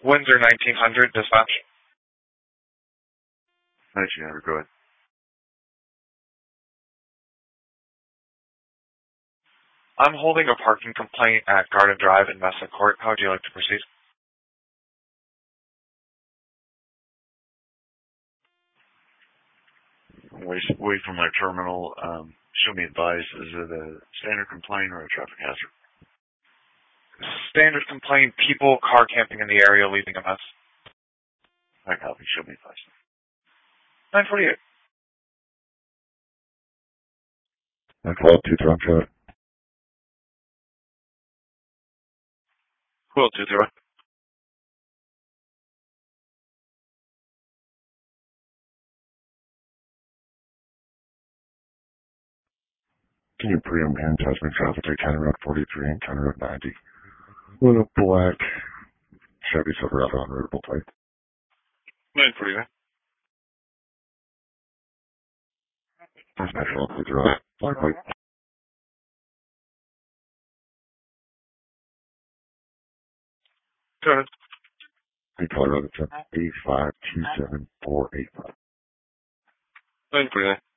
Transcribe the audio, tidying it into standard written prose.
Windsor 1900, dispatch. 1900, go ahead. I'm holding a parking complaint at Garden Drive in Mesa Court. How would you like to proceed? Wait for my terminal. Show me advice. Is it a standard complaint or a traffic hazard? Standard complaint, people car camping in the area leaving a mess. I copy. Show me advice. 948. I call 2-3. Cool, 2-0. Can you preempt hand touch me traffic at County Road 43 and County Road 90? With a black Chevy Silverado on roadable plate. 949. Special 2-0. Black plate. Go ahead. Hey, Colorado, 8527485. 949.